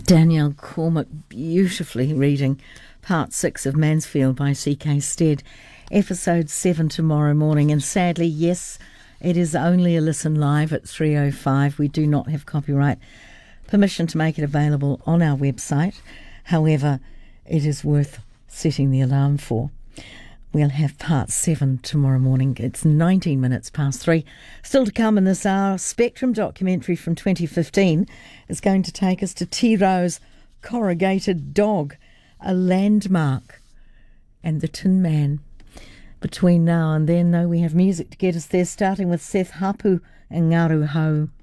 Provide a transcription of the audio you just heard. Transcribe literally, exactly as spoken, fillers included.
Danielle Cormack beautifully reading part six of Mansfield by C K Stead. Episode seven tomorrow morning, and sadly, yes, it is only a listen live at three oh five. We do not have copyright permission to make it available on our website. However, it is worth setting the alarm for. We'll have part seven tomorrow morning. It's nineteen minutes past three. Still to come in this hour, Spectrum documentary from twenty fifteen is going to take us to T. Rowe's Corrugated Dog, a landmark, and the Tin Man. Between now and then, though, we have music to get us there, starting with Seth Hapu and Ngaru Hau.